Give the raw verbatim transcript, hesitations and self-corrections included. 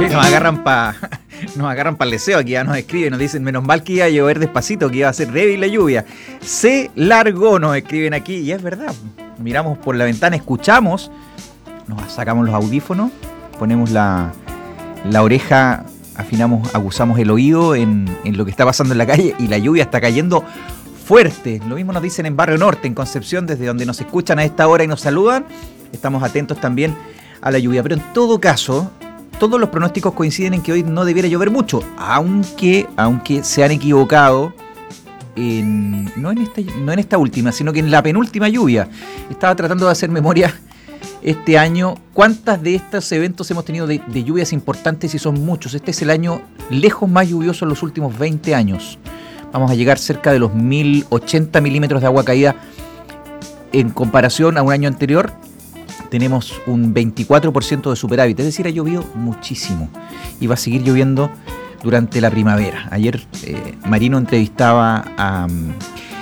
Nos agarran para nos agarran para el deseo, aquí ya nos escriben, nos dicen, menos mal que iba a llover despacito, que iba a ser débil la lluvia. Se largó, nos escriben aquí, y es verdad. Miramos por la ventana, escuchamos, nos sacamos los audífonos, ponemos la, la oreja, afinamos, aguzamos el oído en, en lo que está pasando en la calle, y la lluvia está cayendo fuerte. Lo mismo nos dicen en Barrio Norte, en Concepción, desde donde nos escuchan a esta hora y nos saludan. Estamos atentos también a la lluvia, pero en todo caso, todos los pronósticos coinciden en que hoy no debiera llover mucho, aunque, aunque se han equivocado en, no, en esta, no en esta última, sino que en la penúltima lluvia. Estaba tratando de hacer memoria este año, cuántas de estos eventos hemos tenido de, de lluvias importantes, y son muchos. Este es el año lejos más lluvioso en los últimos veinte años. Vamos a llegar cerca de los mil ochenta milímetros de agua caída en comparación a un año anterior. Tenemos un veinticuatro por ciento de superávit, es decir, ha llovido muchísimo y va a seguir lloviendo durante la primavera. Ayer eh, Marino entrevistaba a,